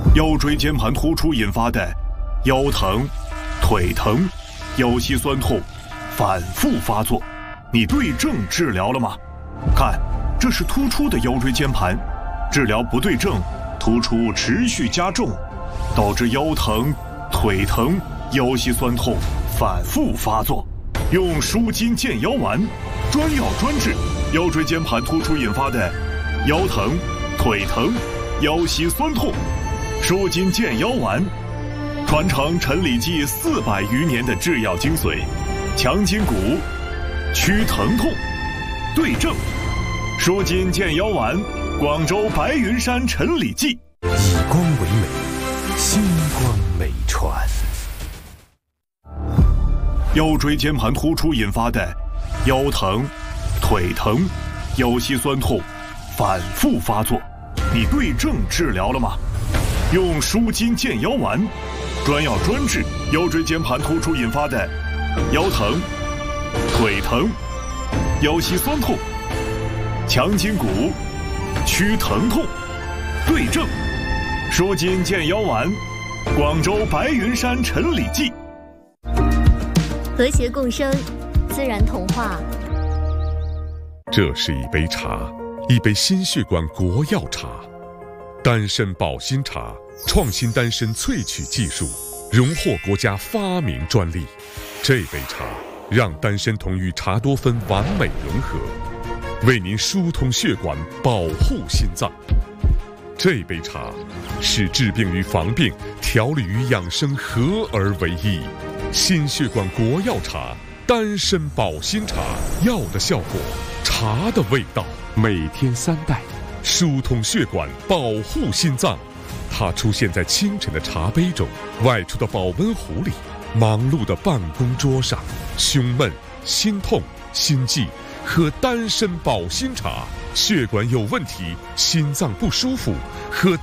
腰椎间盘突出引发的腰疼、腿疼、腰膝酸痛反复发作，你对症治疗了吗？看，这是突出的腰椎间盘，治疗不对症，突出持续加重，导致腰疼、腿疼、腰膝酸痛反复发作。用舒筋健腰丸，专药专治腰椎间盘突出引发的腰疼、腿疼、腰膝酸痛。舒筋健腰丸，传承陈李济400余年的制药精髓，强筋骨，祛疼痛，对症。舒筋健腰丸，广州白云山陈李济。 以光为美，星光美传。 腰椎间盘突出引发的腰疼、腿疼、腰膝酸痛反复发作，你对症治疗了吗？用舒筋健腰丸，专药专治腰椎间盘突出引发的腰疼、腿疼、腰膝酸痛，强筋骨，祛疼痛，对症。舒筋健腰丸，广州白云山陈李济。 和谐共生，自然童话。 这是一杯茶，一杯心血管国药茶，丹参保心茶，创新丹参萃取技术，荣获国家发明专利。这杯茶让丹参酮与茶多酚完美融合，为您疏通血管，保护心脏。这杯茶使治病与防病、调理与养生合而为一。心血管国药茶，丹参保心茶，药的效果，茶的味道，每天3袋，疏通血管，保护心脏。它出现在清晨的茶杯中，外出的保温壶里，忙碌的办公桌上。胸闷、心痛、心悸，喝丹参保心茶；血管有问题，心脏不舒服，喝